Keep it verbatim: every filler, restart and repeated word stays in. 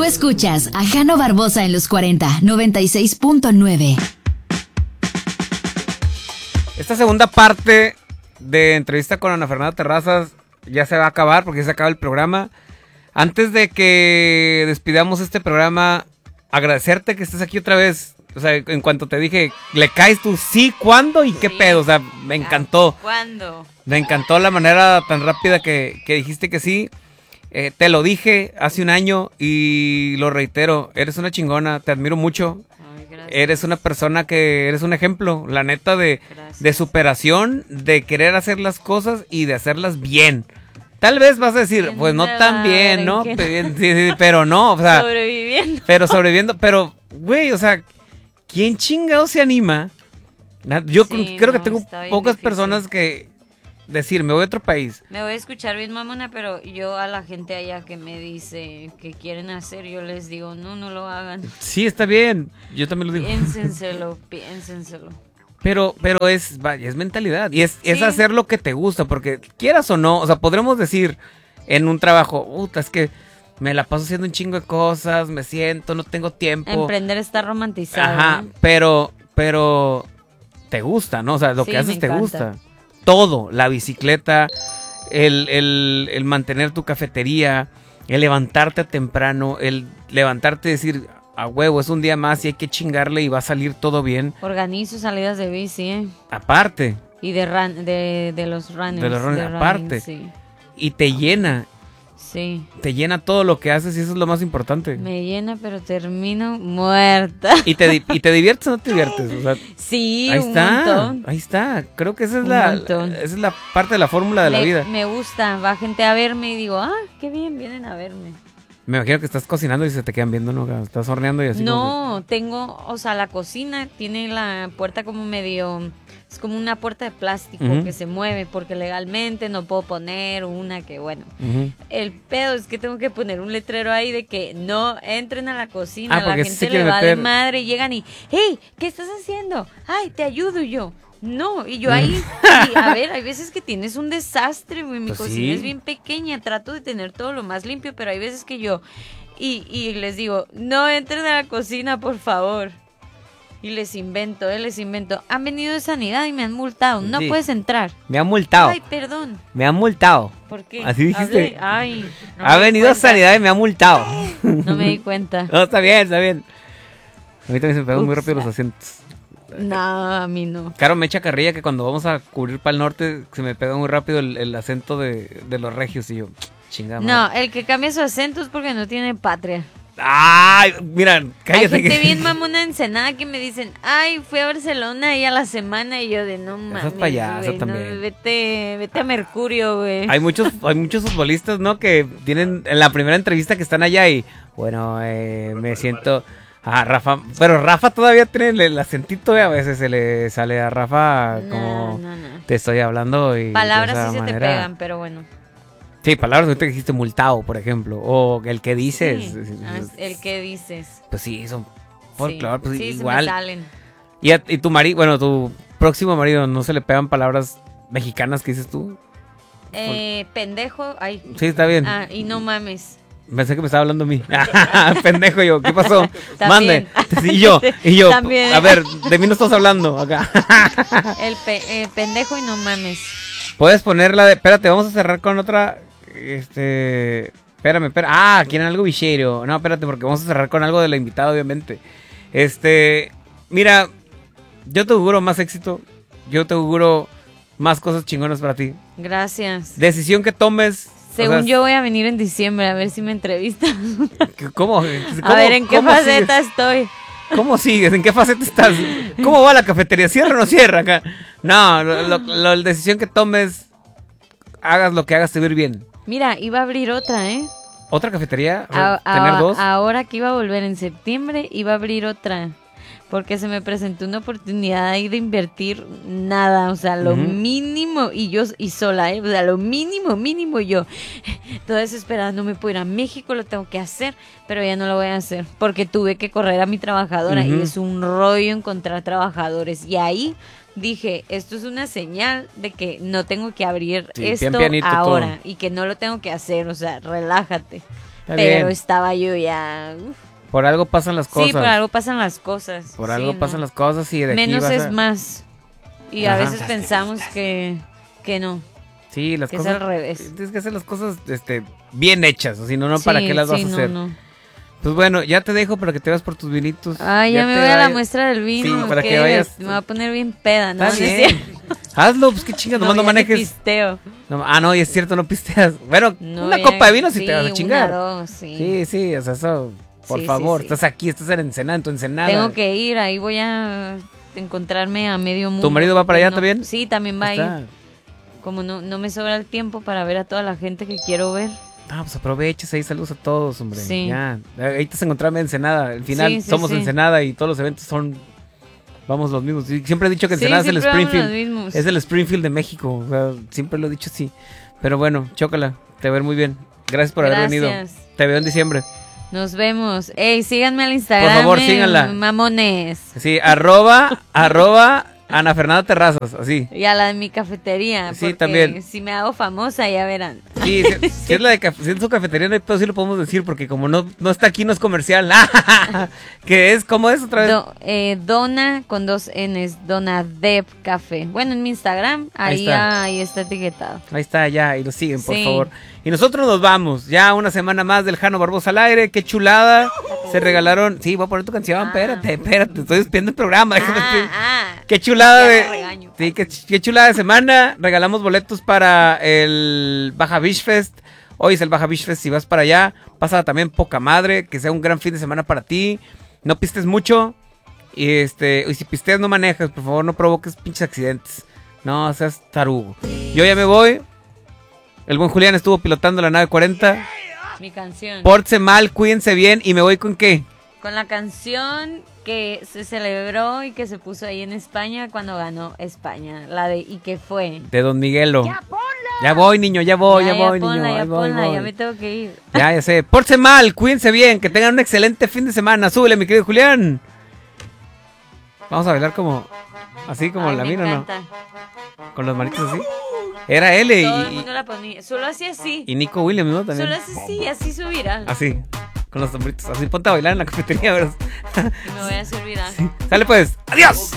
escuchas a Jano Barbosa en los cuarenta, noventa y seis punto nueve. Esta segunda parte de entrevista con Ana Fernanda Terrazas ya se va a acabar porque ya se acaba el programa. Antes de que despidamos este programa, agradecerte que estés aquí otra vez. O sea, en cuanto te dije, ¿le caes tú? Sí, ¿cuándo y qué sí. pedo? O sea, me encantó. ¿Cuándo? Me encantó la manera tan rápida que, que dijiste que sí. Eh, te lo dije hace un año y lo reitero. Eres una chingona, te admiro mucho. Eres una persona que eres un ejemplo, la neta, de, de superación, de querer hacer las cosas y de hacerlas bien. Tal vez vas a decir, pues no tan bien, ¿no? Sí, sí, pero no, o sea. Sobreviviendo. Pero sobreviviendo, pero, güey, o sea, ¿quién chingado se anima? Yo sí, creo no, que tengo pocas difícil. personas que decir, me voy a otro país. Me voy a escuchar bien, mamona, pero yo a la gente allá que me dice que quieren hacer, yo les digo, no, no lo hagan. Sí, está bien, yo también lo digo. Piénsenselo, piénsenselo. Pero, pero es, vaya, es mentalidad y es, sí. es hacer lo que te gusta, porque quieras o no, o sea, podremos decir en un trabajo, puta, es que me la paso haciendo un chingo de cosas, me siento, no tengo tiempo. Emprender está romantizado. Ajá, ¿no? pero, pero te gusta, ¿no? O sea, lo sí, que haces te encanta. gusta. Todo, la bicicleta, el, el, el mantener tu cafetería, el levantarte temprano, el levantarte y decir, a huevo, es un día más y hay que chingarle y va a salir todo bien. Organizo salidas de bici, ¿eh? Aparte. Y de run, de, de los runners. De los runners, de aparte. Running, sí. Y te llena. Sí. Te llena todo lo que haces y eso es lo más importante. Me llena, pero termino muerta. ¿Y te, y te diviertes o no te diviertes? O sea, sí, ahí un está, montón. Ahí está. Creo que esa es, un la, montón. esa es la parte de la fórmula de me, la vida. Me gusta. Va gente a verme y digo, ah, qué bien, vienen a verme. Me imagino que estás cocinando y se te quedan viendo, ¿no? Estás horneando y así. No, que... tengo, o sea, la cocina tiene la puerta como medio... Es como una puerta de plástico uh-huh. que se mueve porque legalmente no puedo poner una que, bueno, uh-huh. el pedo es que tengo que poner un letrero ahí de que no entren a la cocina, ah, la gente sí le va meter... de madre y llegan y, hey, ¿qué estás haciendo? Ay, te ayudo y yo. No, y yo ahí, y, a ver, hay veces que tienes un desastre, güey, mi pues cocina sí. es bien pequeña, trato de tener todo lo más limpio, pero hay veces que yo, y, y les digo, no entren a la cocina, por favor. Y les invento, eh, les invento. Han venido de sanidad y me han multado. No sí. puedes entrar. Me han multado. Ay, perdón. Me han multado. ¿Por qué? Así dijiste. Hablé. Ay. No ha venido a sanidad y me ha multado. No me di cuenta. No, está bien, está bien. A mí también se me pegan muy rápido los acentos. No, a mí no. Claro, me echa carrilla que cuando vamos a cubrir para el norte se me pega muy rápido el, el acento de, de los regios y yo, chingada. No, el que cambia su acento es porque no tiene patria. Ay, mira, cállate. Hay gente que... bien mamona Ensenada que me dicen, ay, fui a Barcelona ahí a la semana y yo de no mames. Eso es payaso también. No, vete, vete a Mercurio, güey. Hay muchos, hay muchos futbolistas, ¿no? Que tienen en la primera entrevista que están allá y, bueno, eh, me siento, ah, Rafa, pero Rafa todavía tiene el, el acentito, ¿eh? A veces se le sale a Rafa como no, no, no. te estoy hablando y palabras de esa sí manera. se te pegan, pero bueno. Sí, palabras ahorita que dijiste multado, por ejemplo, o el que dices. Sí, el que dices. Pues sí, son folclore, pues sí, igual. Se me salen. Y, a, y tu marido, bueno, tu próximo marido, ¿no se le pegan palabras mexicanas que dices tú? Eh, pendejo, ay. Sí, está bien. Ah, y no mames. Pensé que me estaba hablando a mí. Pendejo yo, ¿qué pasó? También. Mande. Y yo, y yo. También. A ver, de mí no estás hablando acá. El pe eh, pendejo y no mames. Puedes ponerla de, espérate, vamos a cerrar con otra. Este, espérame, espérame. Ah, quieren algo bichero. No, espérate, porque vamos a cerrar con algo de la invitada, obviamente. Este, mira, yo te auguro más éxito. Yo te auguro más cosas chingonas para ti. Gracias. Decisión que tomes. Según o sea, yo voy a venir en diciembre a ver si me entrevistan. ¿Cómo? ¿Cómo a ver en qué faceta sigues? estoy. ¿Cómo sigues? ¿En qué faceta estás? ¿Cómo va la cafetería? ¿Cierra o no cierra acá? No, lo, lo, la decisión que tomes, hagas lo que hagas, te va a ir bien. Mira, iba a abrir otra, ¿eh? ¿Otra cafetería? A, ¿Tener a, dos? Ahora que iba a volver en septiembre, iba a abrir otra. Porque se me presentó una oportunidad ahí de invertir nada, o sea, lo uh-huh. mínimo, y yo, y sola, ¿eh? O sea, lo mínimo, mínimo yo. Toda desesperada, no me puedo ir a México, lo tengo que hacer, pero ya no lo voy a hacer, porque tuve que correr a mi trabajadora, uh-huh. y es un rollo encontrar trabajadores. Y ahí dije, esto es una señal de que no tengo que abrir sí, esto ahora, todo. Y que no lo tengo que hacer, o sea, relájate. Está pero bien. estaba yo ya... uf. Por algo pasan las cosas. Sí, por algo pasan las cosas. Por Sí, algo no. pasan las cosas y de aquí Menos vas es a- más. Y Ajá. a veces pensamos que, que no. Sí, las que es cosas. al revés. Tienes que hacer las cosas este, bien hechas, o si no, no, ¿para Sí, qué las vas sí, a no, hacer? no. Pues bueno, ya te dejo para que te vayas por tus vinitos. Ay, ya, me te voy a la vayas. muestra del vino. Sí, para ¿qué que vayas. es? Me voy a poner bien peda, ¿no? Está No es bien. cierto. Hazlo, pues qué chingas, nomás no, ya ni manejes. pisteo. No, ah, no, y es cierto, no pisteas. Bueno, No, una ya- copa de vino si sí, te vas a chingar. Una, dos, sí. Sí, sí, o sea, eso, por Sí, favor, sí, sí. estás aquí, estás en Ensenada, en tu Ensenada. Tengo que ir, ahí voy a encontrarme a medio mundo. marido va para allá No- también? Sí, también va a Ahí ir. está. Como no, no me sobra el tiempo para ver a toda la gente que quiero ver. Ah, pues aproveches ahí, saludos a todos, hombre. Sí. Ya, ahí te vas a encontrar en Ensenada. Al final Sí, sí, somos sí. Ensenada y todos los eventos son, vamos los mismos. Y siempre he dicho que Sí, Ensenada es el siempre vamos Springfield. los mismos. Es el Springfield de México. O sea, siempre lo he dicho así. Pero bueno, chócala, te ver muy bien. Gracias por haber venido. Gracias. Te veo en diciembre. Nos vemos. Ey, síganme al Instagram. Por favor, eh, síganla. Mamones. Sí, arroba, arroba Ana Fernanda Terrazas, así. Y a la de mi cafetería. Sí, porque también. Si me hago famosa, ya verán. Sí, si, si es la de caf- si es su cafetería, no hay pedo, sí lo podemos decir, porque como no, no está aquí, no es comercial. ¿Qué es? ¿Cómo es otra vez? Do- eh, Dona con dos N's, Dona Dev Café. Bueno, en mi Instagram, Ahí ahí, está. ahí está etiquetado. Ahí está, ya, y lo siguen, por Sí. favor. Y nosotros nos vamos, ya una semana más del Jano Barbosa al aire, qué chulada. Se regalaron, sí, voy a poner tu canción, Ah. espérate, espérate, estoy despidiendo el programa. déjame Ah, despedir. ah. Qué chulada Ya de... la regaño. Sí, qué, ch- qué chulada de semana. Regalamos boletos para el Baja Beach Fest. Hoy es el Baja Beach Fest, si vas para allá, pasa también poca madre, que sea un gran fin de semana para ti. No pistes mucho. Y este, y si pisteas no manejas, por favor, no provoques pinches accidentes. No, seas tarugo. Yo ya me voy. El buen Julián estuvo pilotando la nave cuarenta. Mi canción. Pórtese mal, cuídense bien. ¿Y me voy con qué? Con la canción que se celebró y que se puso ahí en España cuando ganó España. La de ¿y qué fue? De Don Miguelo. Ya voy, niño, ya voy, ya, voy, ponla, niño. ya ahí voy, ponla, voy. ya me tengo que ir. Ya, ya sé. Pórtese mal, cuídense bien, que tengan un excelente fin de semana. Súbele, mi querido Julián. Vamos a bailar como, así como Ay, la me mina, ¿no? encanta. Con los manitos así. Era L Todo el y, mundo la ponía. Solo así así. y Nico Williams, ¿no? También. Solo así así, así subirá. Así, con los sombritos. Así, ponte a bailar en la cafetería, ¿verdad? Y me voy a servir algo. Sale pues. Adiós.